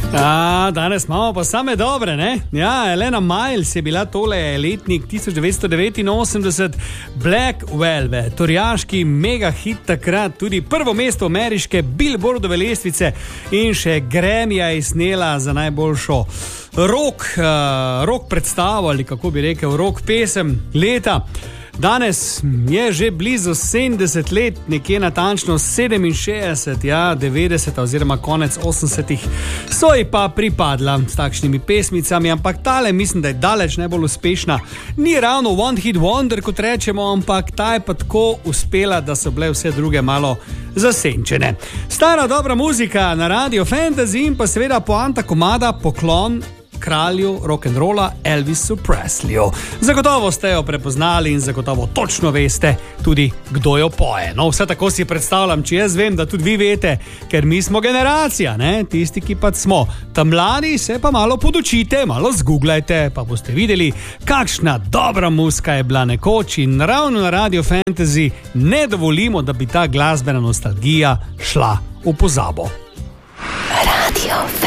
Danes imamo pa same dobre, ne? Ja, Elena Miles je bila tole letnik 1989, Black Velvet, orjaški mega hit takrat, tudi prvo mesto ameriške Billboardove lestvice in še Grammyja je snela za najboljšo rock predstavo ali kako bi rekel, rock pesem leta. Danes je že blizu 70 let, nekje natančno 67, 90 oziroma konec 80-ih so ji pa pripadla s takšnimi pesmicami, ampak tale mislim, da je daleč najbolj uspešna. Ni ravno one hit wonder, kot rečemo, ampak ta je pa tako uspela, da so bile vse druge malo zasenčene. Stara dobra muzika na Radio Fantasy in pa seveda poanta komada poklon kralju rock'n'rolla Elvisu Presleyju. Zagotovo ste jo prepoznali in zagotovo točno veste tudi, kdo jo poje. No, vse tako si predstavljam, če jaz vem, da tudi vi veste, ker mi smo generacija, ne? Tisti, ki pa smo. Tam mladi se pa malo podučite, malo zgooglajte, pa boste videli, kakšna dobra muzika je bila nekoč in ravno na Radio Fantasy ne dovolimo, da bi ta glasbena nostalgija šla v pozabo. Radio